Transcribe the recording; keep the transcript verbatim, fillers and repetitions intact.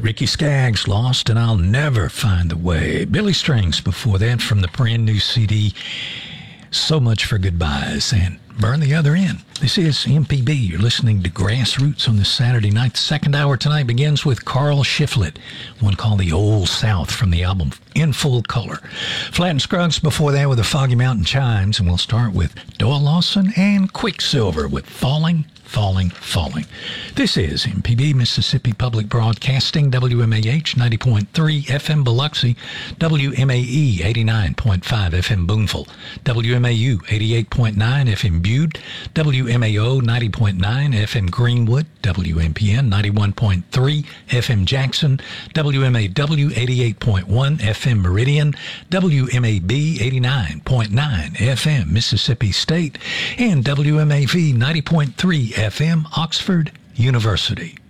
Ricky Skaggs, Lost and I'll Never Find the Way. Billy Strings before that from the brand new C D, So Much for Goodbyes, and Burn the Other End. This is M P B. You're listening to Grassroots on this Saturday night. The second hour tonight begins with Carl Shiflett, one called The Old South from the album In Full Color. Flat and Scruggs before that with the Foggy Mountain Chimes, and we'll start with Doyle Lawson and Quicksilver with Falling, Falling, Falling. This is M P B, Mississippi Public Broadcasting, W M A H ninety point three F M Biloxi, W M A E eighty-nine point five F M Boonville, W M A U eighty-eight point nine F M Bude, W M A O ninety point nine F M Greenwood, W M P N ninety-one point three F M Jackson, W M A W eighty-eight point one F M Meridian, W M A B eighty-nine point nine F M Mississippi State, and W M A V ninety point three F M Oxford University.